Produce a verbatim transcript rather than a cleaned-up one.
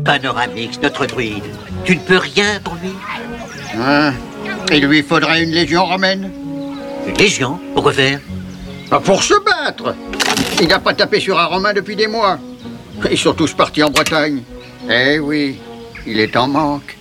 Panoramix, notre druide. Tu ne peux rien pour lui? Ah, il lui faudrait une légion romaine. Une légion? Pourquoi faire? Ah, pour se battre. Il n'a pas tapé sur un Romain depuis des mois. Ils sont tous partis en Bretagne. Eh oui, il est en manque.